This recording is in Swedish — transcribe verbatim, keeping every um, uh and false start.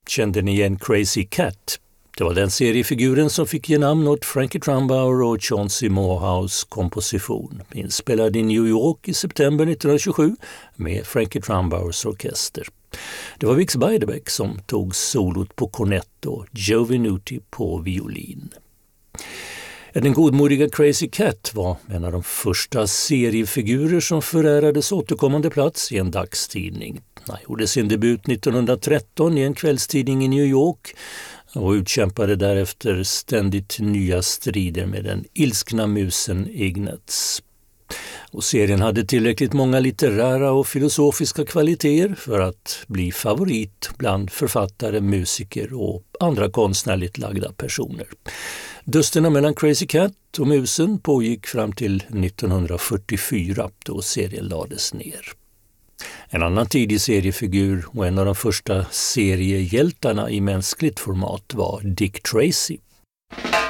Kände ni igen Crazy Cat? Det var den seriefiguren som fick ge namn åt Frankie Trumbauer och Chauncey Morehouse komposition, inspelad i New York i september nittonhundratjugosju med Frankie Trumbauers orkester. Det var Bix Beiderbecke som tog solot på kornett och Joe Venuti på violin. Den godmodiga Crazy Cat var en av de första seriefigurer som förärades återkommande plats i en dagstidning. Han gjorde sin debut nittonhundratretton i en kvällstidning i New York och utkämpade därefter ständigt nya strider med den ilskna musen Ignatz. Och serien hade tillräckligt många litterära och filosofiska kvaliteter för att bli favorit bland författare, musiker och andra konstnärligt lagda personer. Dusterna mellan Crazy Cat och musen pågick fram till nittonhundrafyrtiofyra då serien lades ner. En annan tidig seriefigur och en av de första seriehjältarna i mänskligt format var Dick Tracy.